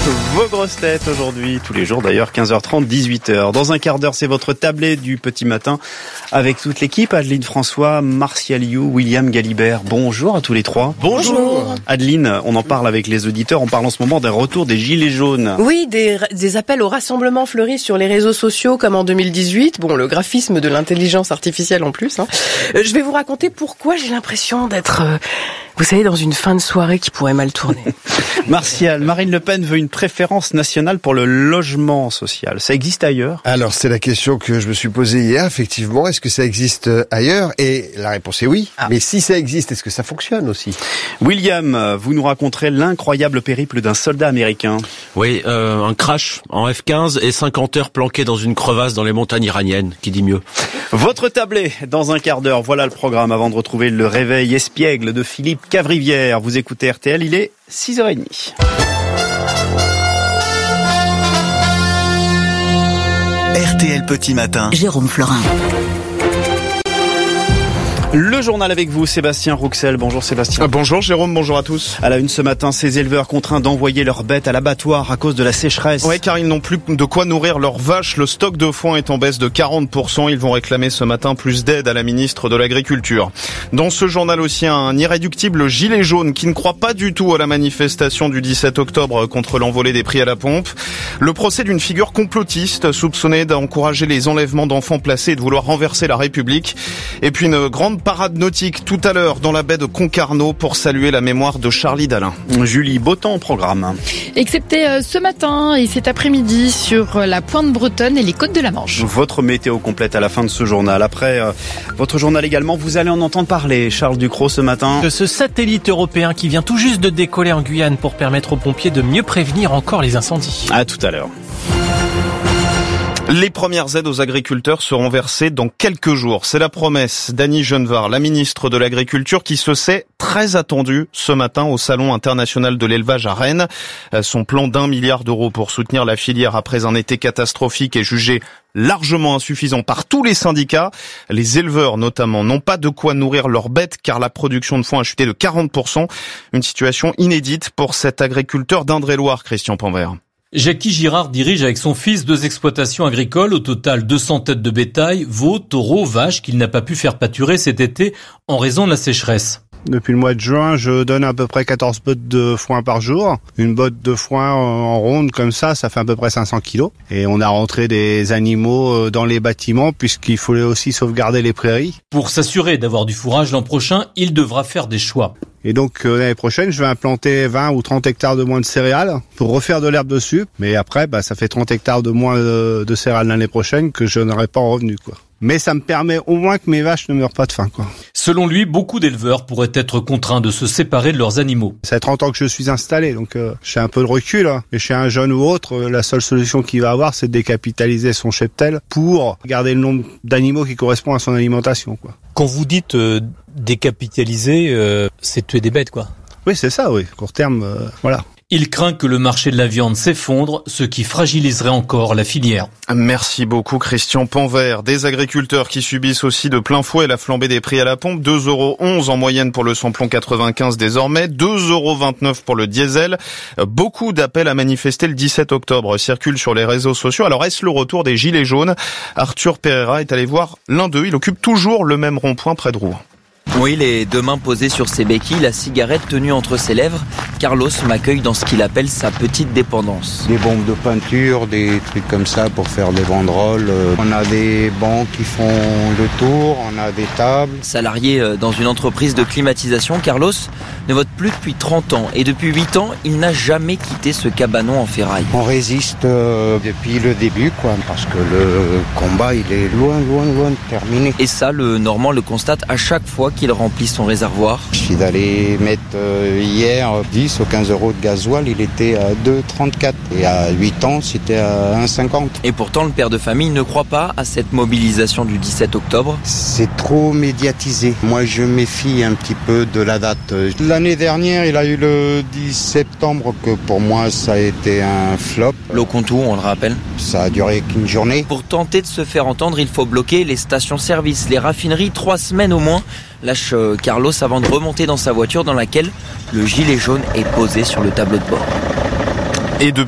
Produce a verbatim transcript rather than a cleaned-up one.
Vos grosses têtes aujourd'hui, tous les jours d'ailleurs, quinze heures trente, dix-huit heures. Dans un quart d'heure, c'est votre tablé du petit matin avec toute l'équipe. Adeline François, Martial You, William Galibert. Bonjour à tous les trois. Bonjour. Adeline, on en parle avec les auditeurs. On parle en ce moment d'un retour des gilets jaunes. Oui, des, des appels au rassemblement fleurissent sur les réseaux sociaux comme en deux mille dix-huit. Bon, le graphisme de l'intelligence artificielle en plus. Hein. Euh, je vais vous raconter pourquoi j'ai l'impression d'être, euh, vous savez, dans une fin de soirée qui pourrait mal tourner. Martial, Marine Le Pen veut une préférence nationale pour le logement social. Ça existe ailleurs ? Alors, c'est la question que je me suis posée hier, effectivement. Est-ce que ça existe ailleurs ? Et la réponse est oui. Ah. Mais si ça existe, est-ce que ça fonctionne aussi ? William, vous nous raconterez l'incroyable périple d'un soldat américain. Oui, euh, un crash en F quinze et cinquante heures planqué dans une crevasse dans les montagnes iraniennes. Qui dit mieux ? Votre tablé, dans un quart d'heure. Voilà le programme avant de retrouver le réveil espiègle de Philippe Cavrivière. Vous écoutez R T L, il est six heures trente. R T L Petit Matin. Jérôme Florin. Le journal avec vous, Sébastien Rouxel. Bonjour Sébastien. Bonjour Jérôme, bonjour à tous. À la une ce matin, ces éleveurs contraints d'envoyer leurs bêtes à l'abattoir à cause de la sécheresse. Oui, car ils n'ont plus de quoi nourrir leurs vaches. Le stock de foin est en baisse de quarante pour cent. Ils vont réclamer ce matin plus d'aide à la ministre de l'Agriculture. Dans ce journal aussi, un irréductible gilet jaune qui ne croit pas du tout à la manifestation du dix-sept octobre contre l'envolée des prix à la pompe. Le procès d'une figure complotiste soupçonnée d'encourager les enlèvements d'enfants placés et de vouloir renverser la République. Et puis une grande parade nautique tout à l'heure dans la baie de Concarneau pour saluer la mémoire de Charlie Dalin. Julie, beau temps au programme. Excepté ce matin et cet après-midi sur la pointe bretonne et les côtes de la Manche. Votre météo complète à la fin de ce journal. Après euh, votre journal également, vous allez en entendre parler, Charles Ducrot, ce matin. De ce satellite européen qui vient tout juste de décoller en Guyane pour permettre aux pompiers de mieux prévenir encore les incendies. À tout à l'heure. Les premières aides aux agriculteurs seront versées dans quelques jours. C'est la promesse d'Annie Genevard, la ministre de l'Agriculture, qui se sait très attendue ce matin au Salon international de l'élevage à Rennes. Son plan d'un milliard d'euros pour soutenir la filière après un été catastrophique est jugé largement insuffisant par tous les syndicats. Les éleveurs notamment n'ont pas de quoi nourrir leurs bêtes car la production de foin a chuté de quarante pour cent. Une situation inédite pour cet agriculteur d'Indre-et-Loire, Christian Panvert. Jackie Girard dirige avec son fils deux exploitations agricoles, au total deux cents têtes de bétail, veaux, taureaux, vaches qu'il n'a pas pu faire pâturer cet été en raison de la sécheresse. Depuis le mois de juin, je donne à peu près quatorze bottes de foin par jour. Une botte de foin en ronde comme ça, ça fait à peu près cinq cents kilos. Et on a rentré des animaux dans les bâtiments puisqu'il fallait aussi sauvegarder les prairies. Pour s'assurer d'avoir du fourrage l'an prochain, il devra faire des choix. Et donc euh, l'année prochaine, je vais implanter vingt ou trente hectares de moins de céréales pour refaire de l'herbe dessus. Mais après, bah, ça fait trente hectares de moins de, de céréales l'année prochaine que je n'aurai pas en revenu, quoi. Mais ça me permet au moins que mes vaches ne meurent pas de faim, quoi. Selon lui, beaucoup d'éleveurs pourraient être contraints de se séparer de leurs animaux. Ça fait trente ans que je suis installé, donc euh, j'ai un peu de recul. Hein. Et chez un jeune ou autre, euh, la seule solution qu'il va avoir, c'est de décapitaliser son cheptel pour garder le nombre d'animaux qui correspond à son alimentation, quoi. Quand vous dites euh, décapitaliser, euh, c'est tuer des bêtes, quoi. Oui, c'est ça, oui. Court terme, euh, voilà. Il craint que le marché de la viande s'effondre, ce qui fragiliserait encore la filière. Merci beaucoup Christian Panvert. Des agriculteurs qui subissent aussi de plein fouet la flambée des prix à la pompe. deux euros onze en moyenne pour le samplon quatre-vingt-quinze désormais, deux euros vingt-neuf pour le diesel. Beaucoup d'appels à manifester le dix-sept octobre circulent sur les réseaux sociaux. Alors est-ce le retour des gilets jaunes ? Arthur Pereira est allé voir l'un d'eux. Il occupe toujours le même rond-point près de Rouen. Oui, les deux mains posées sur ses béquilles, la cigarette tenue entre ses lèvres, Carlos m'accueille dans ce qu'il appelle sa petite dépendance. Des bombes de peinture, des trucs comme ça pour faire des banderoles. On a des bancs qui font le tour, on a des tables. Salarié dans une entreprise de climatisation, Carlos ne vote plus depuis trente ans. Et depuis huit ans, il n'a jamais quitté ce cabanon en ferraille. On résiste euh, depuis le début, quoi, parce que le combat, il est loin, loin, loin de terminer. Et ça, le Normand le constate à chaque fois qu'il remplit son réservoir. Je suis allé mettre euh, hier dix ou quinze euros de gasoil, il était à deux virgule trente-quatre. Et à huit ans, c'était à un virgule cinquante. Et pourtant, le père de famille ne croit pas à cette mobilisation du dix-sept octobre. C'est trop médiatisé. Moi, je méfie un petit peu de la date. L'année dernière, il a eu le dix septembre, que pour moi, ça a été un flop. L'Aucontou, on le rappelle. Ça a duré qu'une journée. Pour tenter de se faire entendre, il faut bloquer les stations-service, les raffineries, trois semaines au moins. Lâche Carlos avant de remonter dans sa voiture dans laquelle le gilet jaune est posé sur le tableau de bord. Et de